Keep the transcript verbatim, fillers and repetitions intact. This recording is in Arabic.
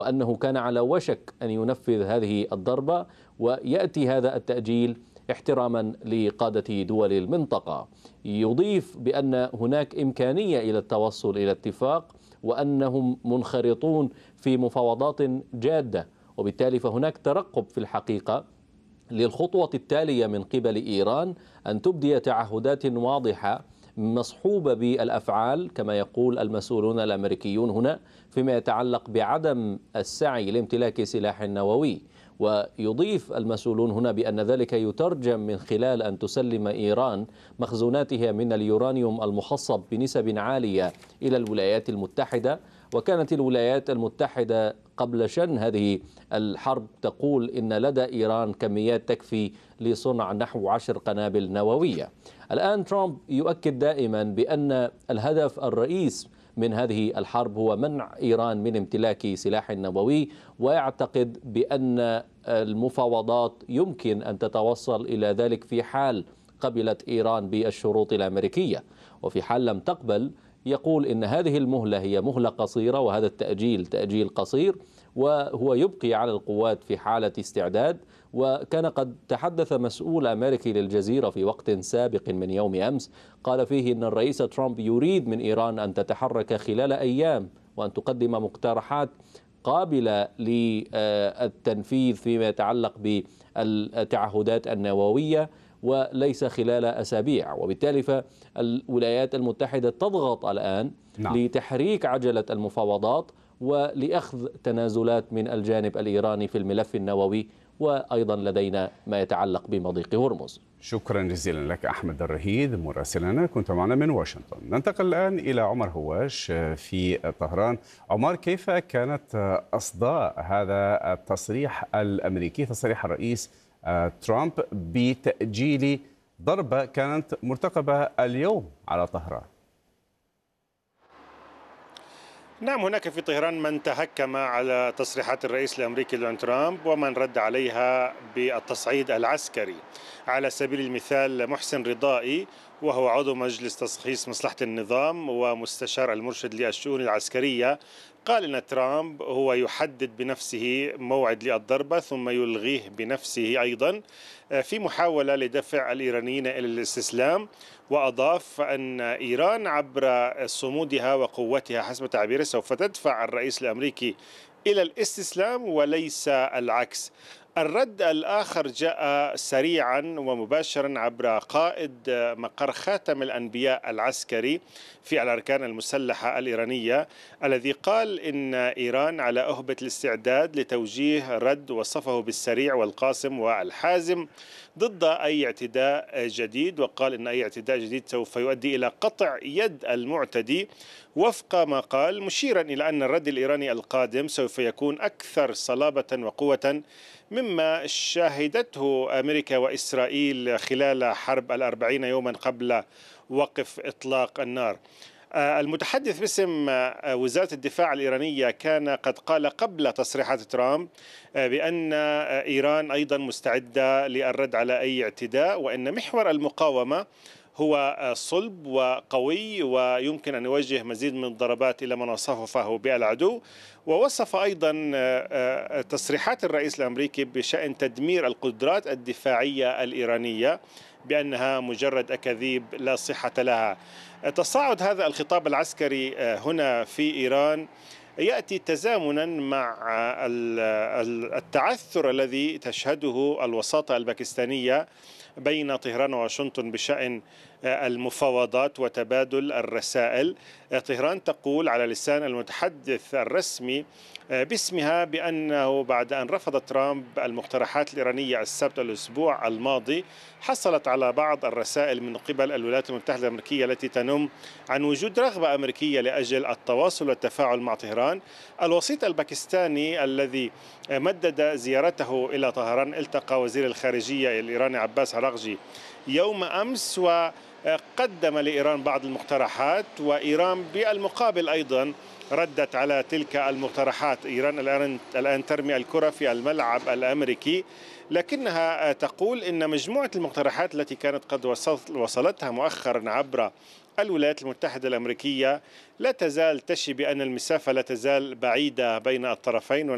وأنه كان على وشك أن ينفذ هذه الضربة، ويأتي هذا التأجيل احتراما لقادة دول المنطقة. يضيف بأن هناك إمكانية إلى التوصل إلى اتفاق، وأنهم منخرطون في مفاوضات جادة، وبالتالي فهناك ترقب في الحقيقة للخطوة التالية من قبل إيران، أن تبدي تعهدات واضحة مصحوبة بالأفعال كما يقول المسؤولون الأمريكيون هنا، فيما يتعلق بعدم السعي لامتلاك سلاح نووي. ويضيف المسؤولون هنا بأن ذلك يترجم من خلال أن تسلم إيران مخزوناتها من اليورانيوم المخصب بنسب عالية إلى الولايات المتحدة. وكانت الولايات المتحدة قبل شن هذه الحرب تقول إن لدى إيران كميات تكفي لصنع نحو عشر قنابل نووية. الآن ترامب يؤكد دائما بأن الهدف الرئيس من هذه الحرب هو منع إيران من امتلاك سلاح نووي، ويعتقد بأن المفاوضات يمكن أن تتوصل إلى ذلك في حال قبلت إيران بالشروط الأمريكية، وفي حال لم تقبل يقول إن هذه المهلة هي مهلة قصيرة، وهذا التأجيل تأجيل قصير، وهو يبقي على القوات في حالة استعداد. وكان قد تحدث مسؤول أمريكي للجزيرة في وقت سابق من يوم أمس، قال فيه أن الرئيس ترامب يريد من إيران أن تتحرك خلال أيام وأن تقدم مقترحات قابلة للتنفيذ فيما يتعلق بالتعهدات النووية، وليس خلال أسابيع. وبالتالي فالولايات المتحدة تضغط الآن نعم. لتحريك عجلة المفاوضات ولأخذ تنازلات من الجانب الإيراني في الملف النووي، وأيضا لدينا ما يتعلق بمضيق هرمز. شكرا جزيلا لك أحمد الرهيد مراسلنا، كنت معنا من واشنطن. ننتقل الآن إلى عمر هواش في طهران. عمر، كيف كانت أصداء هذا التصريح الأمريكي، تصريح الرئيس ترامب بتأجيل ضربة كانت مرتقبة اليوم على طهران؟ نعم، هناك في طهران من تهكم على تصريحات الرئيس الأمريكي دونالد ترامب ومن رد عليها بالتصعيد العسكري. على سبيل المثال محسن رضائي، وهو عضو مجلس تشخيص مصلحة النظام ومستشار المرشد للشؤون العسكرية، قال إن ترامب هو يحدد بنفسه موعد للضربة ثم يلغيه بنفسه أيضا في محاولة لدفع الإيرانيين إلى الاستسلام. وأضاف أن إيران عبر صمودها وقوتها حسب تعبيره سوف تدفع الرئيس الأمريكي إلى الاستسلام وليس العكس. الرد الآخر جاء سريعا ومباشرا عبر قائد مقر خاتم الأنبياء العسكري في الأركان المسلحة الإيرانية، الذي قال إن إيران على أهبة الاستعداد لتوجيه رد وصفه بالسريع والقاسم والحازم ضد أي اعتداء جديد. وقال إن أي اعتداء جديد سوف يؤدي إلى قطع يد المعتدي وفق ما قال، مشيرا إلى أن الرد الإيراني القادم سوف يكون أكثر صلابة وقوة مما شاهدته أمريكا وإسرائيل خلال حرب الأربعين يوما قبل وقف إطلاق النار. المتحدث باسم وزارة الدفاع الإيرانية كان قد قال قبل تصريحات ترامب بأن إيران أيضا مستعدة للرد على أي اعتداء، وأن محور المقاومة هو صلب وقوي ويمكن أن يوجه مزيد من الضربات إلى من وصفه بالعدو. ووصف أيضا تصريحات الرئيس الأمريكي بشأن تدمير القدرات الدفاعية الإيرانية بأنها مجرد أكاذيب لا صحة لها. تصاعد هذا الخطاب العسكري هنا في إيران يأتي تزامنا مع التعثر الذي تشهده الوساطة الباكستانية بين طهران وواشنطن بشأن المفاوضات وتبادل الرسائل. طهران تقول على لسان المتحدث الرسمي باسمها بأنه بعد أن رفض ترامب المقترحات الإيرانية السبت الأسبوع الماضي، حصلت على بعض الرسائل من قبل الولايات المتحدة الأمريكية التي تنم عن وجود رغبة أمريكية لأجل التواصل والتفاعل مع طهران. الوسيط الباكستاني الذي مدد زيارته إلى طهران التقى وزير الخارجية الإيراني عباس عراقجي يوم أمس وقدم لإيران بعض المقترحات، وإيران بالمقابل أيضا ردت على تلك المقترحات. إيران الآن الآن ترمي الكرة في الملعب الأمريكي، لكنها تقول إن مجموعة المقترحات التي كانت قد وصلتها مؤخرا عبر الولايات المتحدة الأمريكية لا تزال تشي بأن المسافة لا تزال بعيدة بين الطرفين.